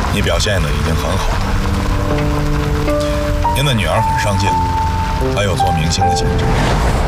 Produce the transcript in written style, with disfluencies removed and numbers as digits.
你表现的已经很好了。您的女儿很上进，还有做明星的潜质。